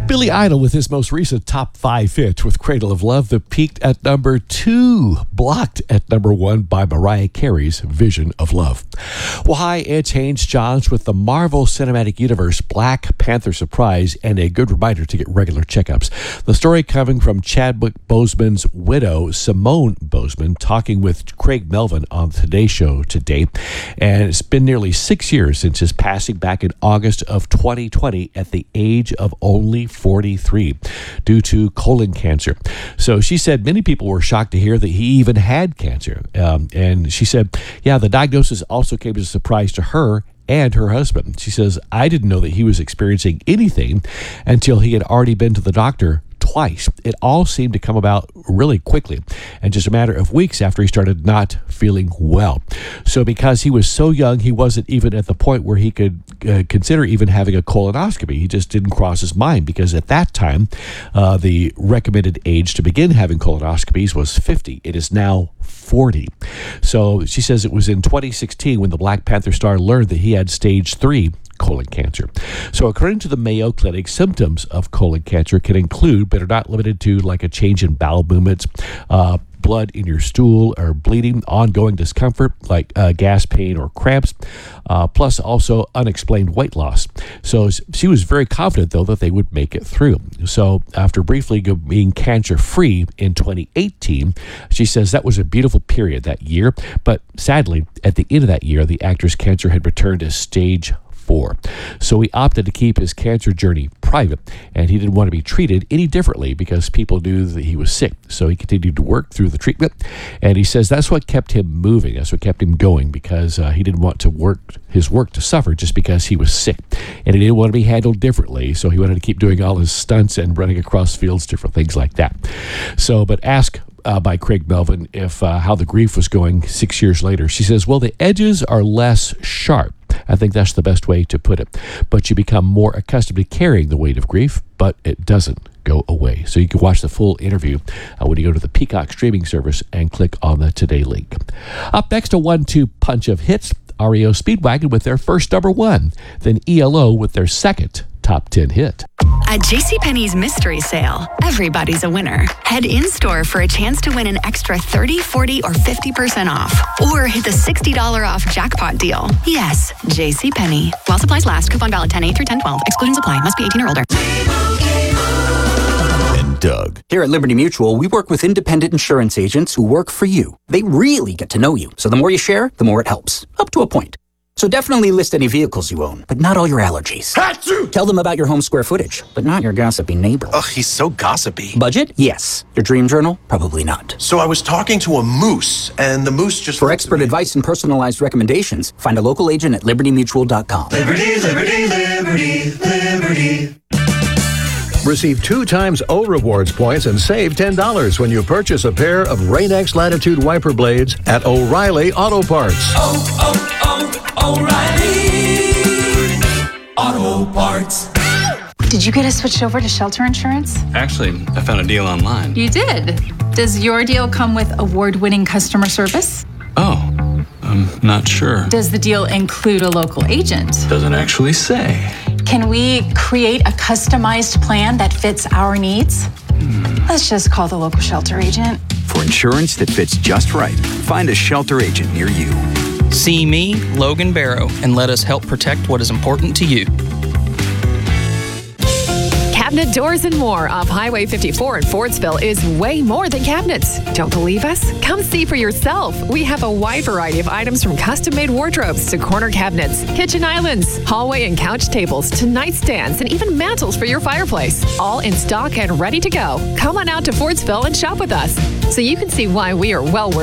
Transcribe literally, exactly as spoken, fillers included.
Billy Idol with his most recent top five hit with Cradle of Love that peaked at number two, blocked at number one by Mariah Carey's Vision of Love. Well, hi, it's Haynes Johns with the Marvel Cinematic Universe Black Panther surprise and a good reminder to get regular checkups. The story coming from Chadwick Boseman's widow, Simone Boseman, talking with Craig Melvin on the Today Show today. And it's been nearly six years since his passing back in August of twenty twenty at the age of only forty-three due to colon cancer. So she said many people were shocked to hear that he even had cancer. Um, and she said, yeah, the diagnosis also came as a surprise to her and her husband. She says, I didn't know that he was experiencing anything until he had already been to the doctor twice. It all seemed to come about really quickly and just a matter of weeks after he started not feeling well. So because he was so young, he wasn't even at the point where he could uh, consider even having a colonoscopy. He just didn't cross his mind because at that time, uh, the recommended age to begin having colonoscopies was fifty. It is now forty. So she says it was in twenty sixteen when the Black Panther star learned that he had stage three colon cancer. So according to the Mayo Clinic, symptoms of colon cancer can include, but are not limited to, like a change in bowel movements, uh, blood in your stool or bleeding, ongoing discomfort like uh, gas, pain, or cramps, uh, plus also unexplained weight loss. So she was very confident, though, that they would make it through. So after briefly being cancer-free in twenty eighteen, she says that was a beautiful period that year, but sadly, at the end of that year, the actor's cancer had returned to stage four. So he opted to keep his cancer journey private, and he didn't want to be treated any differently because people knew that he was sick. So he continued to work through the treatment, and he says that's what kept him moving. That's what kept him going because uh, he didn't want to work his work to suffer just because he was sick, and he didn't want to be handled differently. So he wanted to keep doing all his stunts and running across fields, different things like that. So, but ask Uh, by Craig Melvin if uh, how the grief was going six years later. She says, well, the edges are less sharp. I think that's the best way to put it. But you become more accustomed to carrying the weight of grief, but it doesn't go away. So you can watch the full interview uh, when you go to the Peacock streaming service and click on the Today link. Up next, a one two punch of hits. R E O Speedwagon with their first number one. Then E L O with their second top ten hit. At JCPenney's mystery sale, everybody's a winner. Head in-store for a chance to win an extra thirty, forty, or fifty percent off. Or hit the sixty dollars off jackpot deal. Yes, JCPenney. While supplies last. Coupon valid ten eight through ten twelve. Exclusions apply. Must be eighteen or older. And Doug. Here at Liberty Mutual, we work with independent insurance agents who work for you. They really get to know you. So the more you share, the more it helps. Up to a point. So definitely list any vehicles you own, but not all your allergies. Achoo! Tell them about your home square footage, but not your gossipy neighbor. Ugh, he's so gossipy. Budget? Yes. Your dream journal? Probably not. So I was talking to a moose, and the moose just... For expert advice and personalized recommendations, find a local agent at liberty mutual dot com. Liberty, liberty, liberty, liberty. Receive two times O Rewards points and save ten dollars when you purchase a pair of Rain-X Latitude wiper blades at O'Reilly Auto Parts. Oh, oh, oh, O'Reilly Auto Parts. Did you get us switched over to shelter insurance? Actually, I found a deal online. You did? Does your deal come with award-winning customer service? Oh, I'm not sure. Does the deal include a local agent? Doesn't actually say. Can we create a customized plan that fits our needs? Hmm. Let's just call the local shelter agent. For insurance that fits just right, find a shelter agent near you. See me, Logan Barrow, and let us help protect what is important to you. Cabinet Doors and More off Highway fifty-four in Fordsville is way more than cabinets. Don't believe us? Come see for yourself. We have a wide variety of items from custom-made wardrobes to corner cabinets, kitchen islands, hallway and couch tables to nightstands, and even mantles for your fireplace. All in stock and ready to go. Come on out to Fordsville and shop with us so you can see why we are well worth